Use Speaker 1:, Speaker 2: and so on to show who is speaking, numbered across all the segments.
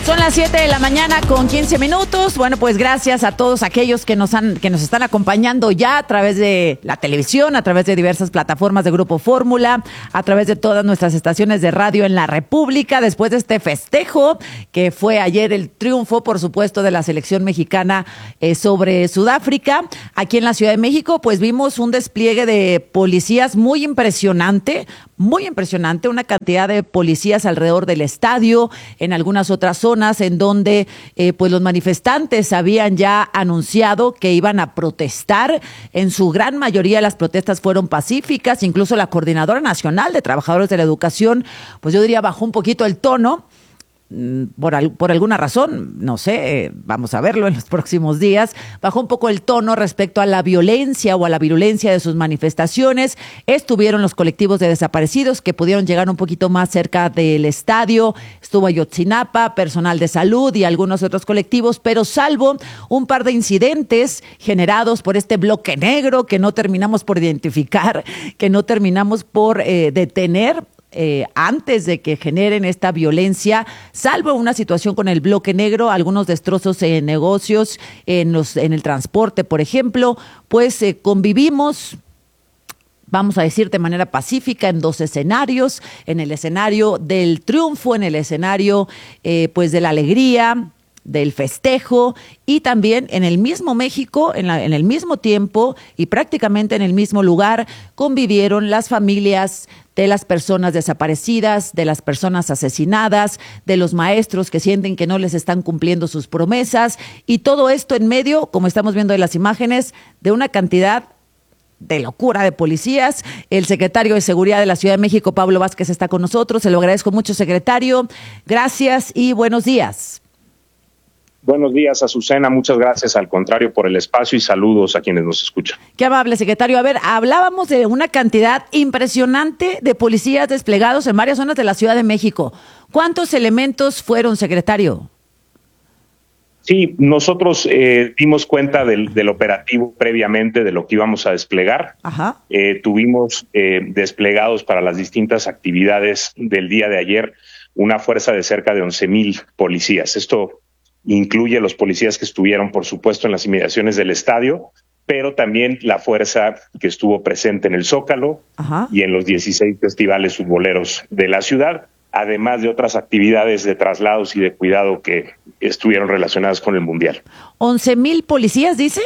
Speaker 1: Son las 7 de la mañana con 15 minutos. Bueno, pues gracias a todos aquellos que nos están acompañando ya a través de la televisión, a través de diversas plataformas de Grupo Fórmula, a través de todas nuestras estaciones de radio en la República, después de este festejo que fue ayer el triunfo, por supuesto, de la selección mexicana sobre Sudáfrica. Aquí en la Ciudad de México, pues vimos un despliegue de policías muy impresionante, una cantidad de policías alrededor del estadio, en algunas otras zonas en donde pues los manifestantes habían ya anunciado que iban a protestar. En su gran mayoría las protestas fueron pacíficas, incluso la Coordinadora Nacional de Trabajadores de la Educación, pues yo diría bajó un poquito el tono. Por alguna razón, no sé, vamos a verlo en los próximos días, bajó un poco el tono respecto a la violencia o a la virulencia de sus manifestaciones. Estuvieron los colectivos de desaparecidos que pudieron llegar un poquito más cerca del estadio, estuvo Ayotzinapa, personal de salud y algunos otros colectivos, pero salvo un par de incidentes generados por este bloque negro que no terminamos por identificar, que no terminamos por detener, antes de que generen esta violencia, salvo una situación con el bloque negro, algunos destrozos en negocios, en el transporte, por ejemplo, pues convivimos, vamos a decir, de manera pacífica en dos escenarios: en el escenario del triunfo, en el escenario pues de la alegría, del festejo, y también en el mismo México, en el mismo tiempo y prácticamente en el mismo lugar, convivieron las familias de las personas desaparecidas, de las personas asesinadas, de los maestros que sienten que no les están cumpliendo sus promesas, y todo esto en medio, como estamos viendo en las imágenes, de una cantidad de locura de policías. El secretario de Seguridad de la Ciudad de México, Pablo Vázquez, está con nosotros. Se lo agradezco mucho, secretario. Gracias y buenos días.
Speaker 2: Buenos días, Azucena. Muchas gracias, al contrario, por el espacio, y saludos a quienes nos escuchan.
Speaker 1: Qué amable, secretario. A ver, hablábamos de una cantidad impresionante de policías desplegados en varias zonas de la Ciudad de México. ¿Cuántos elementos fueron, secretario?
Speaker 2: Sí, nosotros dimos cuenta del operativo previamente, de lo que íbamos a desplegar.
Speaker 1: Ajá.
Speaker 2: Tuvimos desplegados para las distintas actividades del día de ayer una fuerza de cerca de 11,000 policías. Esto incluye los policías que estuvieron, por supuesto, en las inmediaciones del estadio, pero también la fuerza que estuvo presente en el Zócalo. Ajá. Y en los 16 festivales futboleros de la ciudad, además de otras actividades de traslados y de cuidado que estuvieron relacionadas con el Mundial.
Speaker 1: ¿11,000 policías, dice?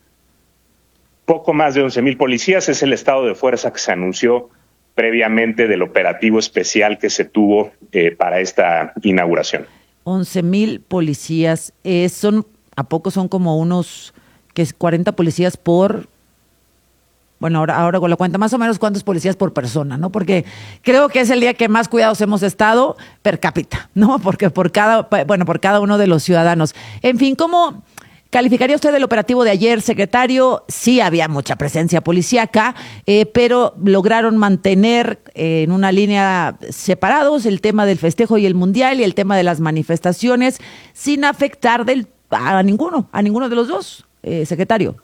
Speaker 2: Poco más de 11,000 policías es el estado de fuerza que se anunció previamente del operativo especial que se tuvo para esta inauguración.
Speaker 1: 11,000 policías, ¿a poco son como unos 40 policías por? Bueno, ahora con la cuenta, más o menos cuántos policías por persona, ¿no? Porque creo que es el día que más cuidados hemos estado per cápita, ¿no? Porque por cada uno de los ciudadanos. En fin, ¿cómo calificaría usted el operativo de ayer, secretario? Sí había mucha presencia policíaca, pero lograron mantener en una línea separados el tema del festejo y el Mundial y el tema de las manifestaciones, sin afectar a ninguno de los dos, secretario.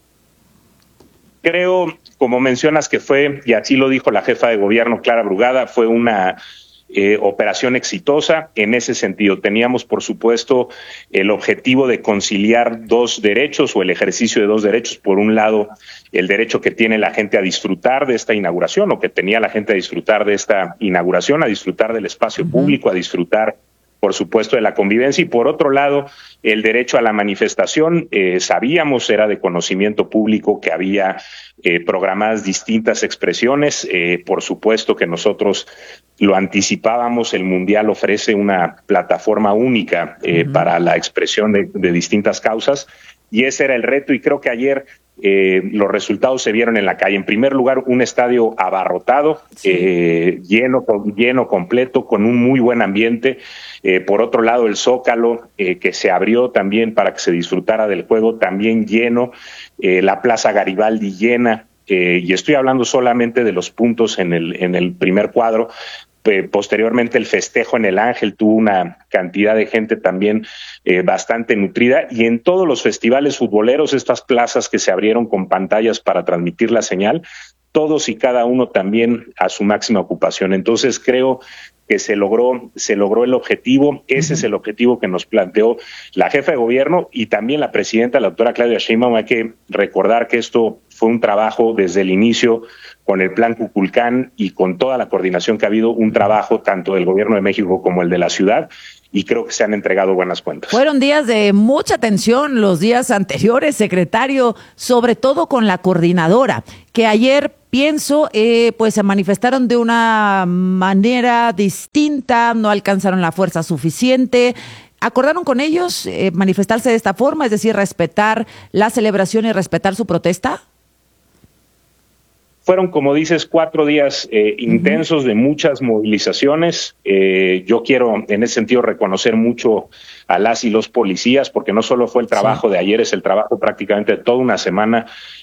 Speaker 2: Creo, como mencionas, que fue, y así lo dijo la jefa de gobierno, Clara Brugada, fue una operación exitosa. En ese sentido, teníamos, por supuesto, el objetivo de conciliar dos derechos, o el ejercicio de dos derechos. Por un lado, el derecho que tiene la gente a disfrutar de esta inauguración, o que tenía la gente a disfrutar de esta inauguración, a disfrutar del espacio público, a disfrutar, por supuesto, de la convivencia, y por otro lado, el derecho a la manifestación. Sabíamos, era de conocimiento público, que había programadas distintas expresiones. Por supuesto que nosotros lo anticipábamos. El Mundial ofrece una plataforma única para la expresión de distintas causas, y ese era el reto, y creo que ayer los resultados se vieron en la calle. En primer lugar, un estadio abarrotado, sí, lleno completo, con un muy buen ambiente. Por otro lado, el Zócalo, que se abrió también para que se disfrutara del juego, también lleno. La Plaza Garibaldi llena, y estoy hablando solamente de los puntos en el primer cuadro. Posteriormente, el festejo en el Ángel tuvo una cantidad de gente también bastante nutrida, y en todos los festivales futboleros, estas plazas que se abrieron con pantallas para transmitir la señal, todos y cada uno también a su máxima ocupación. Entonces creo que se logró el objetivo. Ese es el objetivo que nos planteó la jefa de gobierno y también la presidenta, la doctora Claudia Sheinbaum. Hay que recordar que esto fue un trabajo desde el inicio con el Plan Kukulcán y con toda la coordinación que ha habido, un trabajo tanto del gobierno de México como el de la ciudad, y creo que se han entregado buenas cuentas.
Speaker 1: Fueron días de mucha tensión los días anteriores, secretario, sobre todo con la coordinadora, que ayer pienso, pues se manifestaron de una manera distinta, no alcanzaron la fuerza suficiente. ¿Acordaron con ellos manifestarse de esta forma, es decir, respetar la celebración y respetar su protesta?
Speaker 2: Fueron, como dices, 4 días intensos de muchas movilizaciones. Yo quiero, en ese sentido, reconocer mucho a las y los policías, porque no solo fue el trabajo de ayer, es el trabajo prácticamente de toda una semana,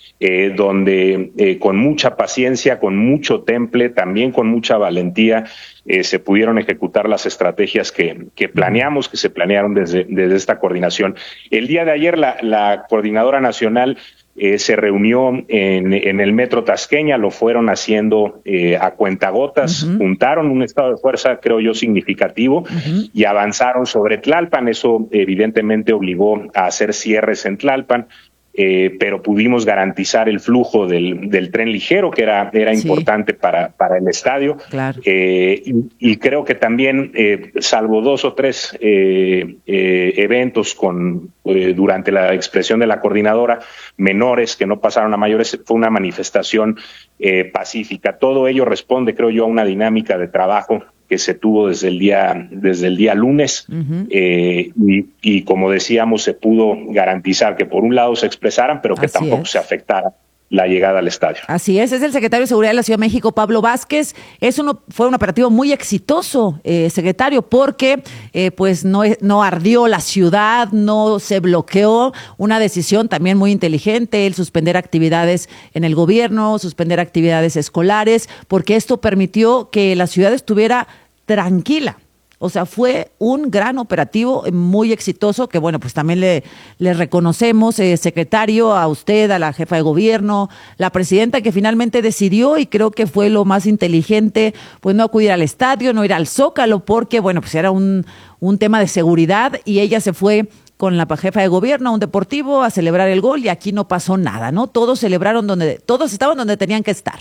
Speaker 2: donde con mucha paciencia, con mucho temple, también con mucha valentía, se pudieron ejecutar las estrategias que planeamos, que se planearon desde esta coordinación. El día de ayer la Coordinadora Nacional se reunió en el Metro Tasqueña, lo fueron haciendo a cuentagotas, juntaron un estado de fuerza, creo yo, significativo, y avanzaron sobre Tlalpan. Eso evidentemente obligó a hacer cierres en Tlalpan, pero pudimos garantizar el flujo del tren ligero, que era importante para el estadio.
Speaker 1: Claro.
Speaker 2: Y creo que también, salvo 2 o 3 eventos durante la expresión de la coordinadora, menores que no pasaron a mayores, fue una manifestación pacífica. Todo ello responde, creo yo, a una dinámica de trabajo que se tuvo desde el día lunes, y como decíamos, se pudo garantizar que por un lado se expresaran, pero que tampoco se afectara la llegada al estadio.
Speaker 1: Así es el secretario de Seguridad de la Ciudad de México, Pablo Vázquez. Fue un operativo muy exitoso, secretario, porque pues no ardió la ciudad, no se bloqueó. Una decisión también muy inteligente, el suspender actividades en el gobierno, suspender actividades escolares, porque esto permitió que la ciudad estuviera tranquila. O sea, fue un gran operativo muy exitoso que, bueno, pues también le reconocemos, secretario, a usted, a la jefa de gobierno, la presidenta, que finalmente decidió, y creo que fue lo más inteligente, pues no acudir al estadio, no ir al Zócalo, porque, bueno, pues era un tema de seguridad, y ella se fue con la jefa de gobierno a un deportivo a celebrar el gol, y aquí no pasó nada, ¿no? Todos estaban donde tenían que estar.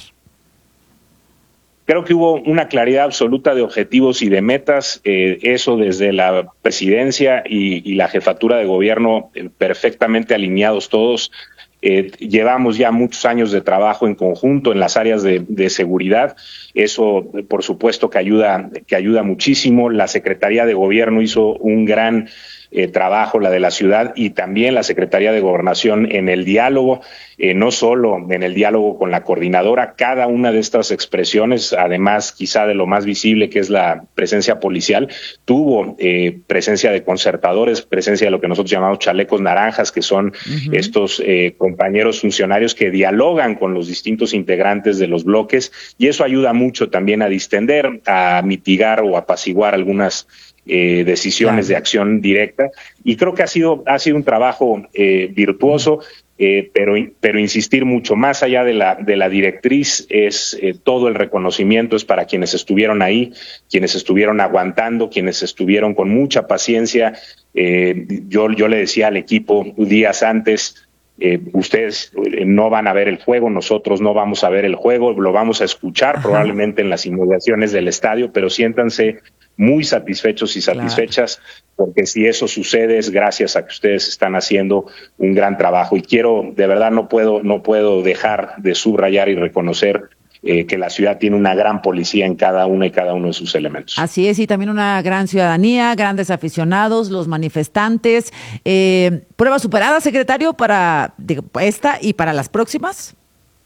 Speaker 2: Creo que hubo una claridad absoluta de objetivos y de metas, eso desde la presidencia y la jefatura de gobierno, perfectamente alineados todos. Llevamos ya muchos años de trabajo en conjunto en las áreas de seguridad. Eso, por supuesto, que ayuda muchísimo. La Secretaría de Gobierno hizo un gran trabajo, la de la ciudad, y también la Secretaría de Gobernación en el diálogo, no solo en el diálogo con la coordinadora. Cada una de estas expresiones, además quizá de lo más visible, que es la presencia policial, tuvo presencia de concertadores, presencia de lo que nosotros llamamos chalecos naranjas, que son estos compañeros funcionarios que dialogan con los distintos integrantes de los bloques, y eso ayuda mucho también a distender, a mitigar o apaciguar algunas decisiones de acción directa, y creo que ha sido un trabajo virtuoso, pero insistir mucho más allá de la directriz es todo el reconocimiento es para quienes estuvieron ahí, quienes estuvieron aguantando, quienes estuvieron con mucha paciencia. Yo le decía al equipo días antes, ustedes no van a ver el juego, nosotros no vamos a ver el juego, lo vamos a escuchar probablemente en las inmediaciones del estadio, pero siéntanse muy satisfechos y satisfechas, porque si eso sucede es gracias a que ustedes están haciendo un gran trabajo. Y de verdad no puedo dejar de subrayar y reconocer que la ciudad tiene una gran policía en cada uno de sus elementos.
Speaker 1: Así es, y también una gran ciudadanía, grandes aficionados, los manifestantes. ¿Prueba superada, secretario, para esta y para las próximas?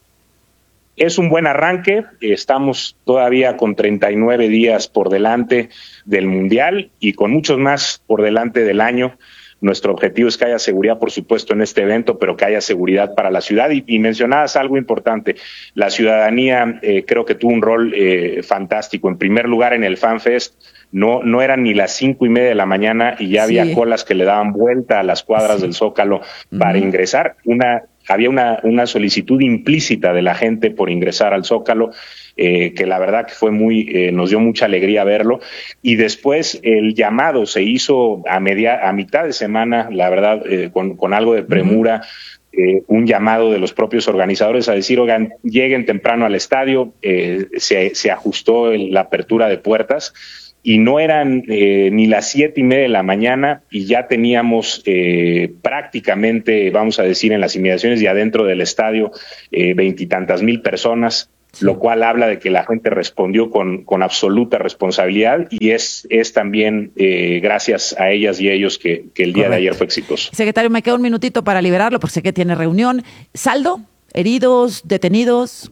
Speaker 2: Es un buen arranque, estamos todavía con 39 días por delante del Mundial y con muchos más por delante del año. Nuestro objetivo es que haya seguridad, por supuesto, en este evento, pero que haya seguridad para la ciudad. Y mencionabas algo importante, la ciudadanía creo que tuvo un rol fantástico. En primer lugar, en el FanFest no eran ni las 5:30 de la mañana y ya había colas que le daban vuelta a las cuadras del Zócalo para ingresar. había una solicitud implícita de la gente por ingresar al Zócalo, que la verdad que fue nos dio mucha alegría verlo. Y después el llamado se hizo a mitad de semana, la verdad, con algo de premura, un llamado de los propios organizadores a decir, oigan, lleguen temprano al estadio. Se ajustó la apertura de puertas y no eran ni las 7:30 de la mañana y ya teníamos prácticamente, vamos a decir, en las inmediaciones y adentro del estadio 20 y tantas mil personas, lo cual habla de que la gente respondió con absoluta responsabilidad, y es también gracias a ellas y ellos que el día de ayer fue exitoso.
Speaker 1: Secretario, me queda un minutito para liberarlo porque sé que tiene reunión. ¿Saldo? ¿Heridos? ¿Detenidos?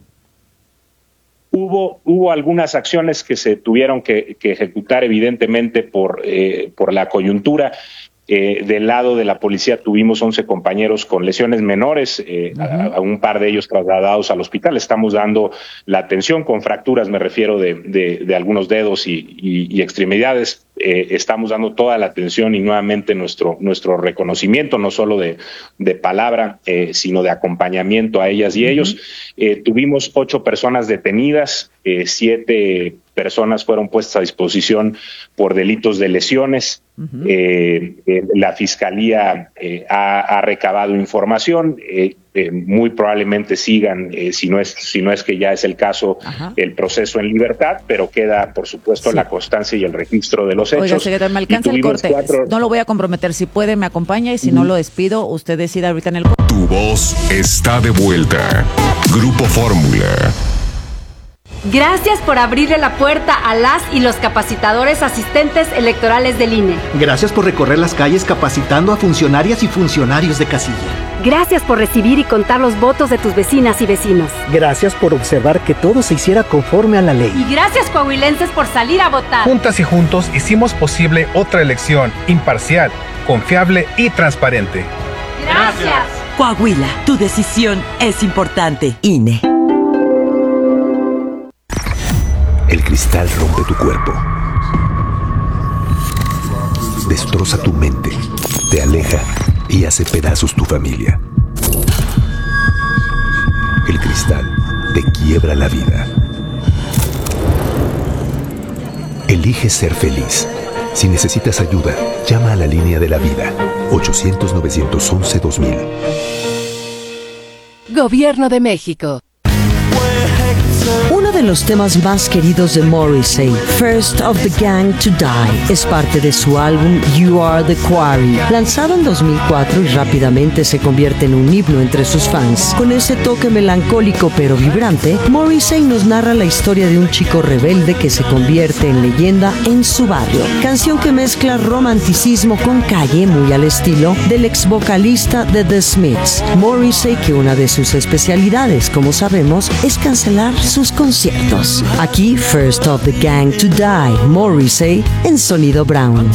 Speaker 2: Hubo algunas acciones que se tuvieron que ejecutar, evidentemente, por la coyuntura. Del lado de la policía tuvimos 11 compañeros con lesiones menores, a un par de ellos trasladados al hospital. Estamos dando la atención con fracturas, me refiero de algunos dedos y extremidades. Estamos dando toda la atención y nuevamente nuestro reconocimiento, no solo de palabra, sino de acompañamiento a ellas y ellos. Tuvimos 8 personas detenidas, 7 personas fueron puestas a disposición por delitos de lesiones. La Fiscalía ha recabado información, muy probablemente sigan, si no es que ya es el caso, el proceso en libertad, pero queda, por supuesto, la constancia y el registro de los hechos.
Speaker 1: Oiga, secretario, me alcanza el corte. No lo voy a comprometer. Si puede, me acompaña, y si no, lo despido. Usted decida ahorita en el corte.
Speaker 3: Tu voz está de vuelta. Grupo Fórmula.
Speaker 4: Gracias por abrirle la puerta a las y los capacitadores asistentes electorales del INE.
Speaker 5: Gracias por recorrer las calles capacitando a funcionarias y funcionarios de casilla.
Speaker 4: Gracias por recibir y contar los votos de tus vecinas y vecinos.
Speaker 5: Gracias por observar que todo se hiciera conforme a la ley.
Speaker 4: Y gracias, coahuilenses, por salir a votar.
Speaker 6: Juntas y juntos hicimos posible otra elección imparcial, confiable y transparente.
Speaker 4: Gracias.
Speaker 7: Coahuila, tu decisión es importante. INE.
Speaker 8: El cristal rompe tu cuerpo, destroza tu mente, te aleja y hace pedazos tu familia. El cristal te quiebra la vida. Elige ser feliz. Si necesitas ayuda, llama a la línea de la vida, 800-911-2000.
Speaker 9: Gobierno de México.
Speaker 7: Uno de los temas más queridos de Morrissey, First of the Gang to Die, es parte de su álbum You Are the Quarry, lanzado en 2004 y rápidamente se convierte en un himno entre sus fans. Con ese toque melancólico pero vibrante, Morrissey nos narra la historia de un chico rebelde que se convierte en leyenda en su barrio. Canción que mezcla romanticismo con calle, muy al estilo del ex vocalista de The Smiths. Morrissey, que una de sus especialidades, como sabemos, es cancelar sus conciertos. Aquí, First of the Gang to Die, Morrissey en Sonido Brown.